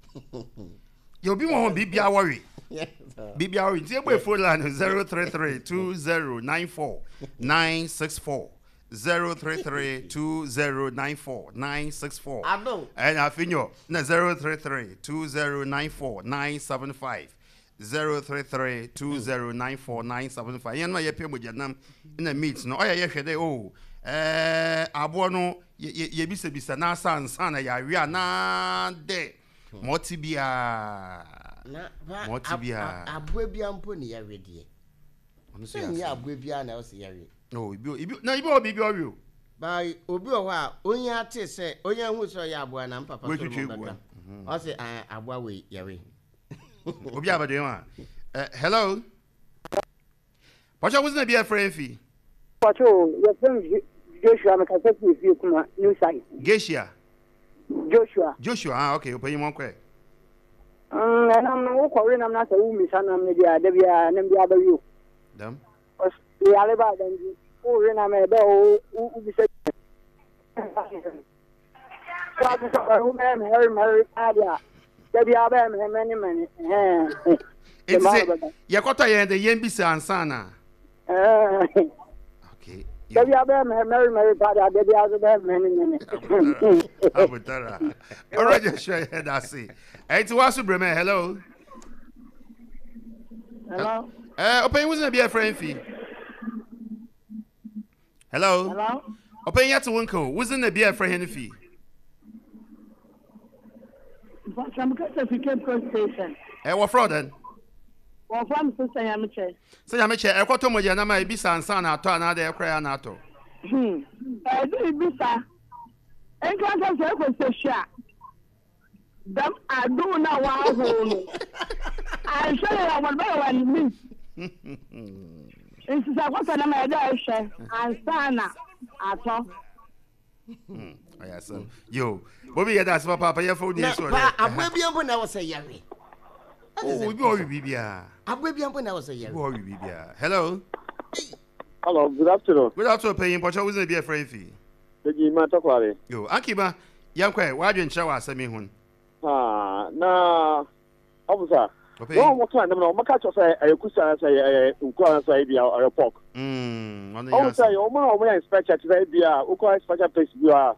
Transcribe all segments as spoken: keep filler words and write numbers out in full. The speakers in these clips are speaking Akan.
You be more Bibia worry. Bibia worry. See a phone line zero three three two zero nine four nine six four. Zero three three two zero nine four nine six four. I know. And I think you no zero three three two zero nine four nine seven five. Zero three three two zero nine four nine seven five. You know you pay with your name in the meets. No, oh yeah, yeah, they oh. Eh, abono ye ye bisa bisa na san san na ya ria na de. Motibia. Na Motibia. Abwebia mpo ni ya redie. Ono so ya. Ni abwebia na o se ya re. No, ibi ibi na ibi obi ibi obi o. Ba obi o ha onye ate se onye hu so ya abua na mpapa so mo. O se abua we ya re. Obi abade ma. Eh hello. Pacha wasn't be a friend fee. Pacha, your friend Joshua Makasaki if you come new site. Geisha. Joshua. Joshua, ah okay, open you one quick. Um and I'm not calling I'm not a woman son of media Debia and the other you. Them. The Alaba then oh rena me be o u bi se so man Harry Mary adia Debbie Abba me many many eh it's ya kota ye the yen bisa ansana eh okay Debbie Abba me Mary Mary adia Debbie Abba many many abutara already share head I see eh it was Bremen hello hello eh open wasn't be a friend fee. Hello. Hello. Open yet to Winko. Wasn't the beer for Henry? But I'm going to Cape Coast Station. Eh, what fraud then? Well, from Sister Yamiche. So Yamiche, I got to Mojana, my bisa and son, I turn out there cry nato. Hmm. I do bisa. And can't have a question. Them I do not want I show you what I want me. It's a what I'm a dash and sana at all. Oh, yes, sir. Yo, Bobby, that's my papa. Your phone is so. I will be when I was a yari. Oh, we go with Bibia. I will be when I was a yari. Go with Bibia. Hello. Hello, good afternoon. Good afternoon, paying, but I wasn't be a friend fee. The Gima Takwari. Yo, Akiba, young quay, why didn't show us a me one? Ah, na, officer. One more time, no, my catch of a Kusa say a Ukra say or a pork. Hm, on the other side, Oma, we inspect at the idea, Ukra special place you are.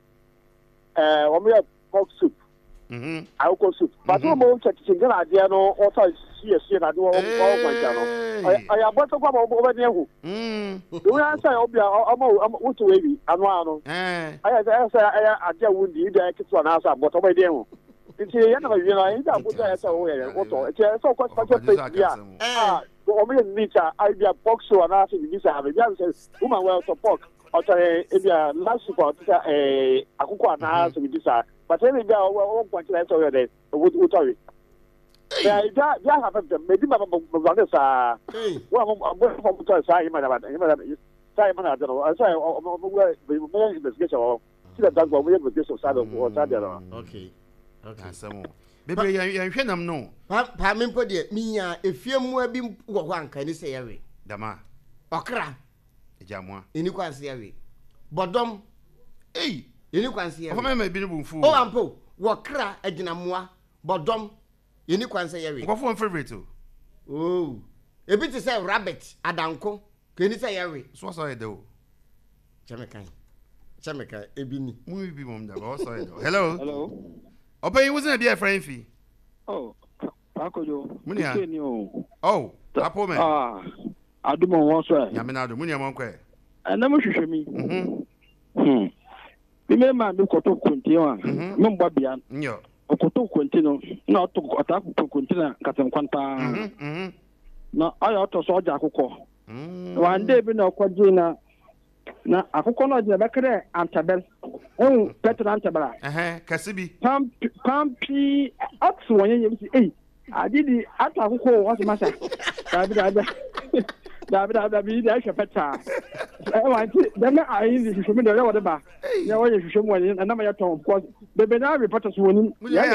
Uh, we have pork soup. Hm, alcohol soup. But no more checking idea, no, also see a scene. I do all my channel. I have bought a couple over there. Hm, do I say, I'm going to baby, and one. eh, I say, I just would be there, it's one answer, but over there. It's a young, you know, I put that away. It's a so quite special. Yeah. Ah, the nature, I be a box or an answer. This I have a young says, woman well to pork. Or if you are last support, a Akuka and answer with this. But any day, one point less over there, would tell you. Yeah, yeah, have them. Maybe my brothers are well, I'm going to say, Madam, Simon, I don't know. I say, we may investigation or see that what we have with this side of what's there. Okay. Okay. Some baby, you hear them no. Pamin podi me ya efie mu abi wo ho anka ni se yawe. Dama. Okra. Ejamwa. Eni kwanse yawe. Bodom. Hey, eni kwanse yawe. Ofa me me bi no bumfu. O ampo, wo kra aginamoa. Bodom. Eni kwanse yawe. Go for favorite o. Oh. Ebi ti say rabbit adanko. Ke ni say yawe. So so e de o. Chamekan. Chamekan ebi ni. Mu bi mom da. So so e de. Hello. Hello. Open you wasn't be a friend fee. Oh, Pakojo. Munia. Oh, Apo me. Ah, Adumo won so. Yaminado, Munia Monkwe. And never should me. Mhm. Hmm. We may man do koto continue. No babian. Yo. Koto continue. No to attack to continue katem kwanta. Mhm. Mhm. Na ayo to so ja akukọ. Mm. One day bi na okwaje na na akukọ no je bekere antabel. Oh, Peter Antabara. Eh, Kasibi. Pam Pampi Ox one you see. Hey, I did the Atahuko what's the matter? David David David David Petra. I want them I in show me the whatever. Yeah, what you show me and number of course. The Bena reporters winning. Yeah,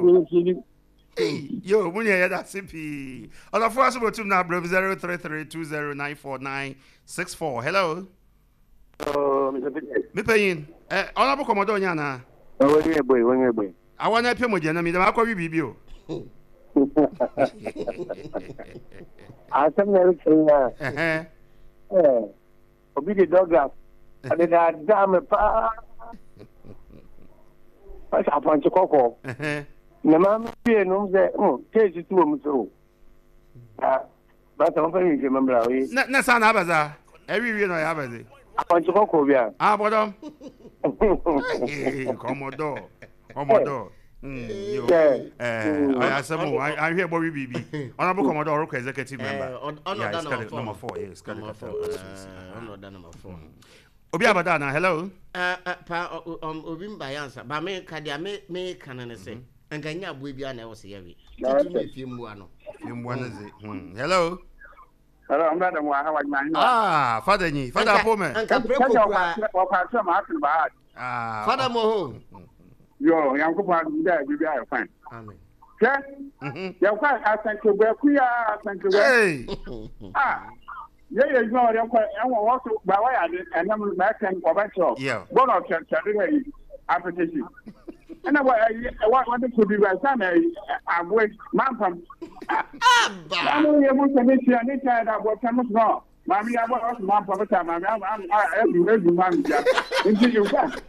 yo, Munia that C P. On the first of two now, zero three three two zero nine four nine six four. Hello. Oh, Mister Peter. Me paying. Eh, honorable Commodore Yana. Oh, yeah, boy, one boy. I want to pay more than me. The Marco Bibio. I said, eh, Obi the Douglas. I did that damn a pa. What's up on Choco? The man beer knows that, oh, take it to him so. But I'm very remember. Not San Abaza. Every year I have it. On Choco, yeah. Ah, bottom. Commodore. Commodore. Yeah. I some I hear Bobby B B. Honorable Commodore executive member. Yeah, number four. Yes, number four. Number four. Obi Abadana, hello. Uh, pa um Obi Bayansa. Ba me kadia me me kanane say. Anganya abu bia na wo se yawi. Tutu me fiemu ano. Fiemu ano ze. Hello. Hello, I'm not the one how I Ah, Father ni, Father Pome. Anka preko kwa. Kwa kwa ma afi ba. Ah. Father Moho. Yo, yanko pa da bi bia fine. Amen. Yeah? Mhm. Ya kwa asanto gbe ku ya asanto gbe. Hey. Ah. Yeah, yeah, you know, I'm quite, I'm also, but why I did, and I'm back and go back to. Yeah. One of them, application. And I want to be right now. I'm with Mampam. I'm only able to make you any time that what comes wrong. Mammy, I was Mampam, I'm I'm ready, man. Until you back.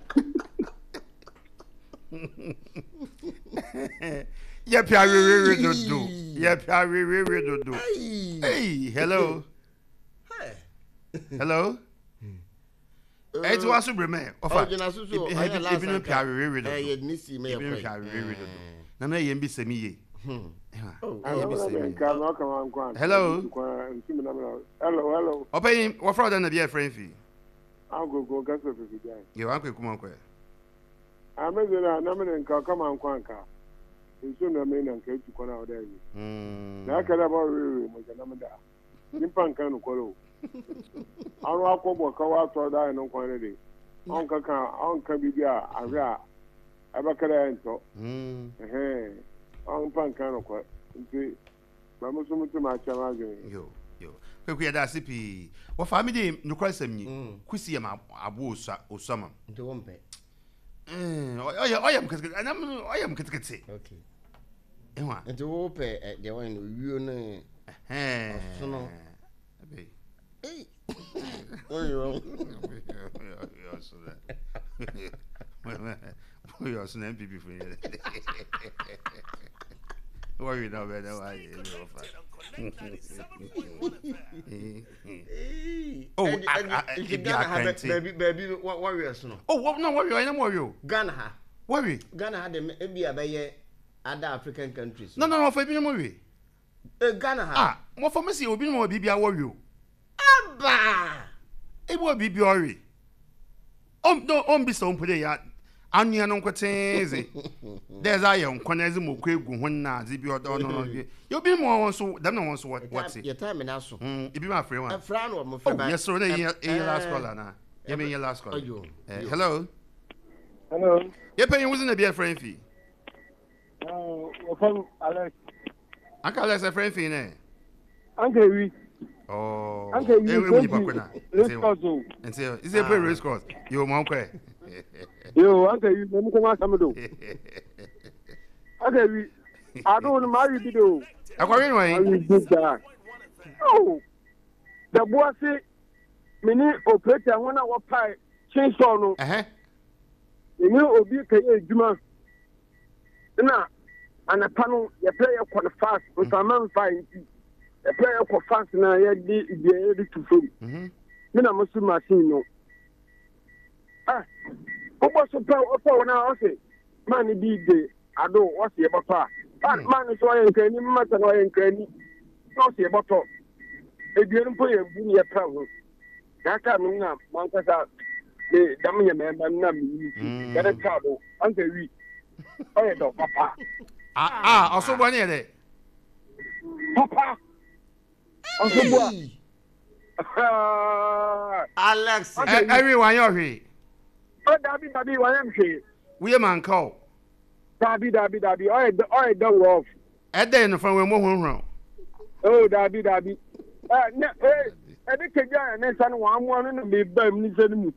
Yep, I really do. Yep, I really do. Hey, hello. Hello? Eh, to asu breme. Ofa. Ibi no pia wewe do. Eh, nisi me Ibi no pia wewe do. Na na ye mbi semi ye. Hmm. Oh, hello. Hello, hello. Open what fraud na be friend fi. I'm go go gas of fi guy. You wan kuma kwa. Amezena na me nka kama nkwanka. Nso na me na nka etu kona oda yi. Hmm. Na kada ba wewe mo jana me da. Nimpa nka no kwalo. Aru akwọgbọ kawa so da no kwan de on ka kan on ka bibia ahwe a abakara ento mm eh on pan kan no kwa nti ba musu mutu ma cha ma gbe yo yo kwe kwe da sipi wo family no kwa samni kusi ya ma abu osa osama nti wo mpe eh oya oya mkete anam oya mkete okay ehwa nti wo pe de won no wiyo no eh so no abi hey. What are you wrong? You're so that. You're so M P P for you. What are you now, man? Oh, baby, baby, what warriors? No. Oh, what no warrior? I know warrior. Ghana. Worry. Ghana had a be a other African countries. No, no, no, for being a movie. Ghana. Ah, what for me? See, will be more baby a warrior. Abba! It will be Biori. Um, no, um, be so put ya. Anya no kweteze. There's I am Konezimo Kwegu when na Zibio don't know. You'll be more so, them no one so what what's it? Your time in Asso. Hm, if you my friend one. A friend or my friend. Yes, sir, your last caller now. You mean your last caller. Hello. Hello. You're paying wasn't a be a friend fee. Oh, from Alex. Uncle Alex a friend fee, ne? Uncle we. Oh, okay, you race course. And say, is it a race course? You won't cry. Yo, uncle, you don't come out some do. Okay, we. I don't marry you do. I go anyway. Oh, the boy say, "Mini operator one hour pie change on." Uh huh. You know, Obi K. Juma. Na, and a panel, you play a quarter fast with a man fine. A player for fast na ya di di ready to film. Mhm. Me na musu machine no. Ah. Obo so pa opo na o say man bi de ado o say boto a. Man so yen krani mata no yen krani. No say boto. Eduenu po ye bu ye pra ho. Ya ka me na man kasa de dam ye me na mi. Ya de tabo. Anka wi. O ye do papa. Ah ah, also one here. Papa. Hey. Alex, everyone you're here. Oh, Dabby, Dabby, why am I? We a man call. Dabby, Dabby, Dabby, I I don't off. At the end from where more. Oh, Dabby, Dabby. Uh, no, hey, ɛde kegya ne nsa no wɔamoa no na meba mu ne nsa no mu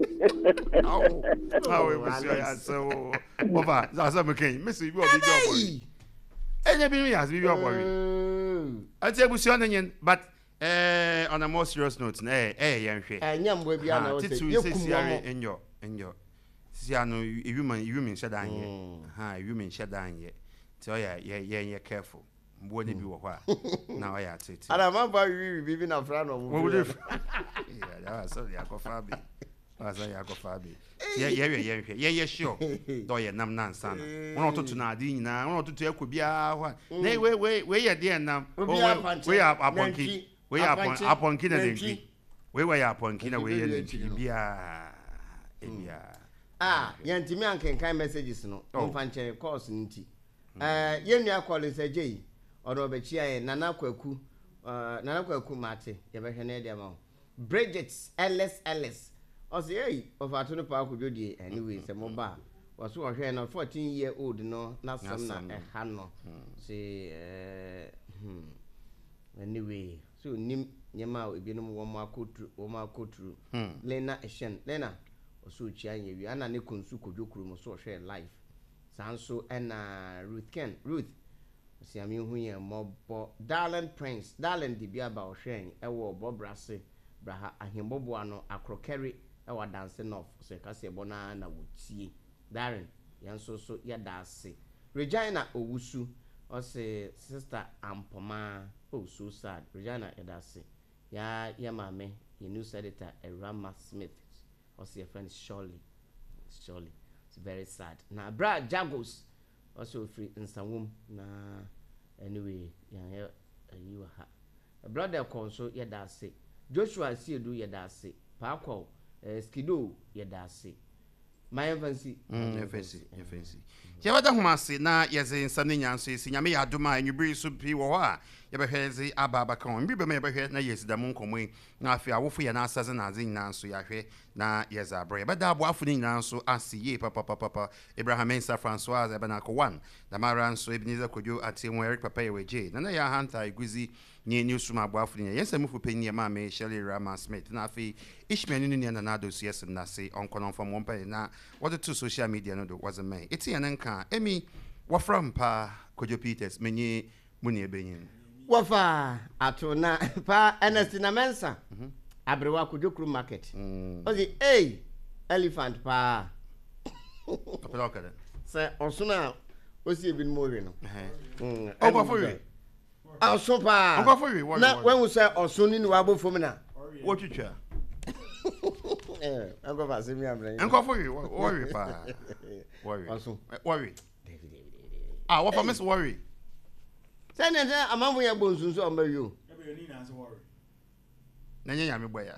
awo awo ebusu ya so over za so meken mesi bi obi bi obori enye bi ya bi bi obori ati ebusu na nyen but eh on a more serious note na eh eh yenhwe enya mbo bia na wo se yekum enyo enyo sisi ano ewuman ewumin sheda anye ha ewumin sheda anye ti o ya ye ye careful mbo ne bi wo hɔ a na o ya tete ana ma ba wi bi bi na fra no mo yeah that was so ya go fabi was ya go fabi ye ye ye ye ye sure do ye nam nan san won ototo na ade nyina won ototo ekobia hɔ na we we we ye de nam we ya aponki we ya aponki na de we we ya aponki na we ye de bia ebia ah yantimi ankenkan messages no mfa nche course nti eh yenua call say jey odo be chia ye nana kwaku uh nana kwaku mate ye be hwe na de ma Bridget Ellis Ellis o say hey of atono pa akudodie anyway say mo ba was wo hwe na fourteen year old no na sam na e ha no say eh hmm anyway so nim nyema ebinom wo ma akotru wo ma akotru Lena Eshen Lena oso chia ye wi ana ne konsu kodwokuru mo so hwe live sanso ena Ruth Ken Ruth si ami hu ye mobo Darling Prince Darling di bia ba ohwen e wo bobrase braha ahembobo ano akrokeri e wa dance no so ka se bona na wotie Darling yan so so ya dase Regina Owusu o se sister Ampoma oh so sad Regina ya dase ya ya mame ye news editor Erama Smith or see a friend surely surely it's very sad now Brad Jagos also free in some womb na anyway yeah you ha brother console yeah that's it Joshua see do yeah that's it Paco skido yeah that's it my infancy infancy infancy je wada humase na yeze nsane nyanso esi nyame ya adoma anwibiri so pi wo ha ye behweze ababa kan mbi be me behwe na yesi mu nkomwe na afi awofo ye na asaze na aze nyina nso ya hwe na yeze abro ye beda abo afo ni nyina nso asiye papa papa papa Abraham Mensa Francois ebana ko one na mara nso Ebenezer Kodwo atenwo Eric papa ye weje na na ya hanta iguzi ni newsroom abo afo ni ye nsemu fo penye ma me Shirley Rama Smith na afi Ishmael ni ni na do yes na se onkono from one pay na what the two social media no do wasn't me eti ene nka emi wafram pa Kodwo Peters menye muni ebenyin wafa atona pa Ernestina Mensa abrewa Kodwo market ozi hey elephant pa apelokada se osuna osi ebi mo we no eh o for you aso pa o for you na when we say osuni ni wa bofom na wo twitwa eh anko fa se mi amre anko for you worry pa worry aso worry ah what for miss worry say na say amamu ya bonsu so amba yo ebe yo ni na so worry na nya me boya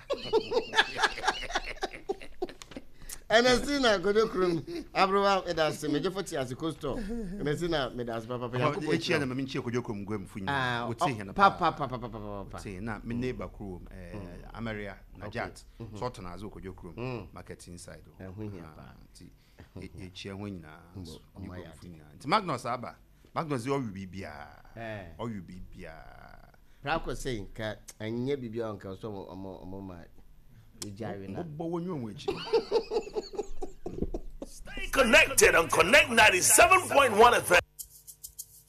Ernestina Kodwo krum abrowa edas meje foti as costo Ernestina medas papa papa yakubu e chia na me nchie Kodwo krum gwam funyi wote he na papa papa papa papa see na me neighbor krum eh Ameria Najat so to na zo Kodwo krum market inside o hu hia pa ti e chia ho nyina ni gwam funyi ti Magnus aba Magnus yo bibia eh o yu bibia prako say ka anye bibia onka so omo omo ma Stay connected on Connect ninety-seven point one F M.